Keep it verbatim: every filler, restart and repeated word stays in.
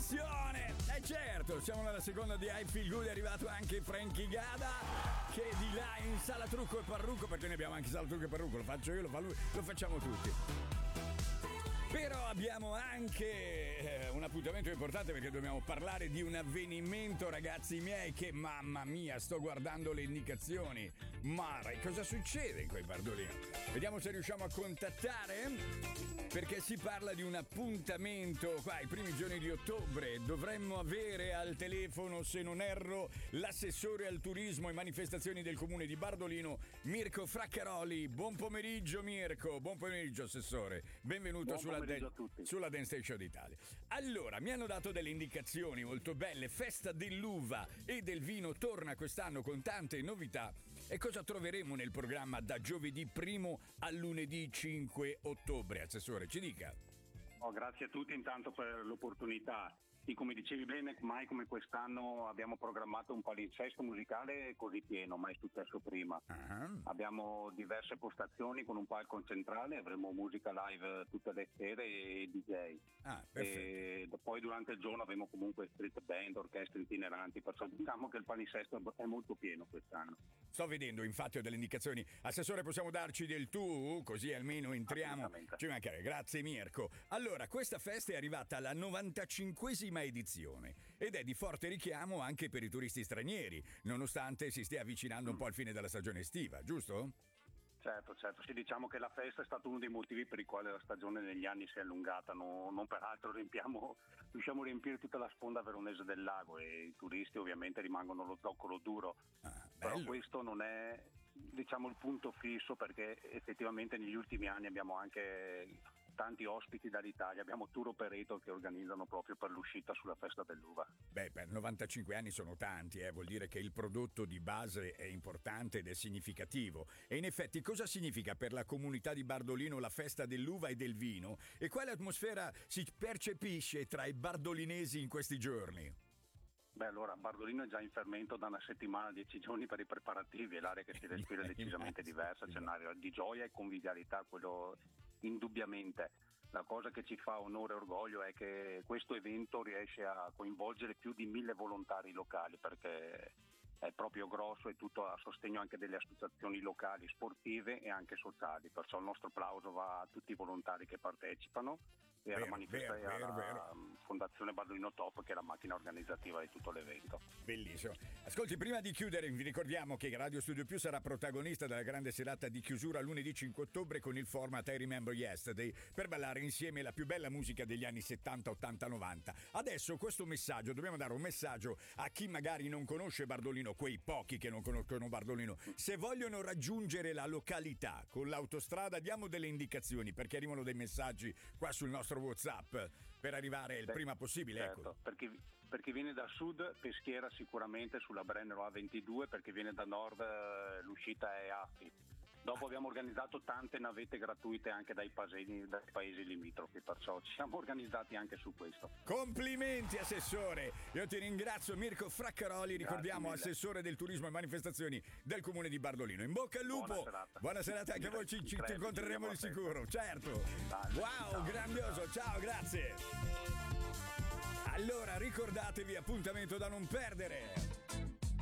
Attenzione! Eh certo, siamo nella seconda di I Feel Good, è arrivato anche Frankie Gada, che è di là in sala trucco e parrucco, perché noi abbiamo anche sala trucco e parrucco, lo faccio io, lo fa lui, lo facciamo tutti. Però abbiamo anche eh, un appuntamento importante, perché dobbiamo parlare di un avvenimento, ragazzi miei, che mamma mia, sto guardando le indicazioni. Ma cosa succede in quei Bardolino? Vediamo se riusciamo a contattare, perché si parla di un appuntamento qua i primi giorni di ottobre. Dovremmo avere al telefono, se non erro, l'assessore al turismo e manifestazioni del comune di Bardolino, Mirko Fraccaroli. Buon pomeriggio Mirko, buon pomeriggio assessore, benvenuto buon sulla, pomeriggio Dan- a tutti. sulla Dance Station d'Italia. Allora, mi hanno dato delle indicazioni molto belle, festa dell'uva e del vino torna quest'anno con tante novità. E cosa troveremo nel programma da giovedì primo al lunedì cinque ottobre? Assessore, ci dica. Oh, grazie a tutti intanto per l'opportunità. Sì, come dicevi bene, mai come quest'anno abbiamo programmato un palinsesto musicale così pieno, mai successo prima. Uh-huh. Abbiamo diverse postazioni con un palco centrale, avremo musica live tutte le sere e D J. Ah, e poi durante il giorno avremo comunque street band, orchestre itineranti, perciò diciamo che il palinsesto è molto pieno quest'anno. Sto vedendo, infatti ho delle indicazioni. Assessore, possiamo darci del tu? Così almeno entriamo. Ci mancherebbe. Grazie Mirko. Allora, questa festa è arrivata alla novantacinquesima edizione ed è di forte richiamo anche per i turisti stranieri, nonostante si stia avvicinando un po' al fine della stagione estiva, giusto? Certo, certo, sì, diciamo che la festa è stato uno dei motivi per i quali la stagione negli anni si è allungata, no, non per altro riempiamo, riusciamo a riempire tutta la sponda veronese del lago e i turisti ovviamente rimangono lo zoccolo duro, ah, però questo non è, diciamo, il punto fisso, perché effettivamente negli ultimi anni abbiamo anche tanti ospiti dall'Italia, abbiamo tour operator che organizzano proprio per l'uscita sulla festa dell'uva. Beh, per novantacinque anni sono tanti, eh, vuol dire che il prodotto di base è importante ed è significativo. E in effetti cosa significa per la comunità di Bardolino la festa dell'uva e del vino? E quale atmosfera si percepisce tra i bardolinesi in questi giorni? Beh, allora, Bardolino è già in fermento da una settimana, dieci giorni per i preparativi, e l'aria che si respira è decisamente diversa, c'è un'aria di gioia e convivialità, quello indubbiamente. La cosa che ci fa onore e orgoglio è che questo evento riesce a coinvolgere più di mille volontari locali, perché è proprio grosso e tutto a sostegno anche delle associazioni locali sportive e anche sociali, perciò il nostro applauso va a tutti i volontari che partecipano e alla manifestazione alla Fondazione Bardolino Top, che è la macchina organizzativa di tutto l'evento. Bellissimo. Ascolti, prima di chiudere vi ricordiamo che Radio Studio Più sarà protagonista della grande serata di chiusura lunedì cinque ottobre con il format I Remember Yesterday, per ballare insieme la più bella musica degli anni settanta, ottanta, novanta. Adesso questo messaggio, dobbiamo dare un messaggio a chi magari non conosce Bardolino, quei pochi che non conoscono Bardolino. Se vogliono raggiungere la località con l'autostrada, diamo delle indicazioni, perché arrivano dei messaggi qua sul nostro WhatsApp per arrivare il Beh, prima possibile. Certo, ecco. per chi, per chi viene da sud, Peschiera sicuramente sulla Brennero A ventidue, per chi viene da nord l'uscita è Affi. Dopo abbiamo organizzato tante navette gratuite anche dai paesi, dai paesi limitrofi, perciò ci siamo organizzati anche su questo. Complimenti assessore, io ti ringrazio Mirko Fraccaroli, ricordiamo assessore del turismo e manifestazioni del comune di Bardolino. In bocca al lupo, buona serata, buona serata anche a voi, ci, ci incontreremo di sicuro, certo. Wow, grandioso, ciao, grazie. Allora ricordatevi, appuntamento da non perdere.